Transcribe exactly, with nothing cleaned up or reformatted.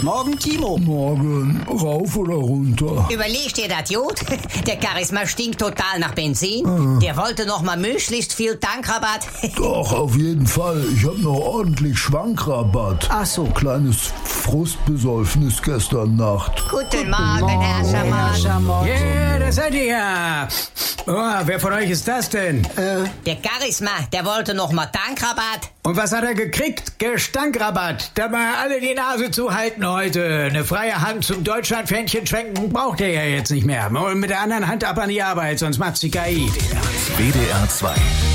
Morgen, Timo. Morgen. Rauf oder runter? Überlegst dir das, Jod? Der Charisma stinkt total nach Benzin. Ah. Der wollte noch mal möglichst viel Tankrabatt. Doch, auf jeden Fall. Ich hab noch ordentlich Schwankrabatt. Ach so. Kleines Frustbesäufnis gestern Nacht. Guten, Guten Morgen, Morgen, Herr Schamott. Yeah, da seid ihr ja. Oh, wer von euch ist das denn? Äh. Der Charisma, der wollte noch mal Tankrabatt. Und was hat er gekriegt? Gestankrabatt. Da mal alle die Nase zuhalten heute. Eine freie Hand zum Deutschlandfähnchen schwenken braucht er ja jetzt nicht mehr. Und mit der anderen Hand ab an die Arbeit, sonst macht's die K I. W D R zwei